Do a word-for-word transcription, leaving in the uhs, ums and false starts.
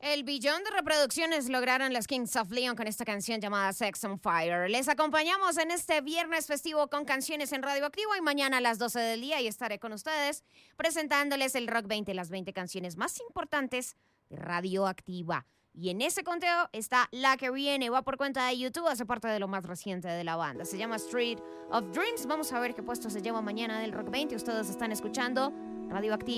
El billón de reproducciones lograron los Kings of Leon con esta canción llamada Sex on Fire. Les acompañamos en este viernes festivo con canciones en Radioactivo y mañana a las doce del día y estaré con ustedes presentándoles el Rock veinte, las veinte canciones más importantes de Radioactiva. Y en ese conteo está la que viene, va por cuenta de YouTube, hace parte de lo más reciente de la banda. Se llama Street of Dreams. Vamos a ver qué puesto se lleva mañana del Rock veinte. Ustedes están escuchando Radioactiva.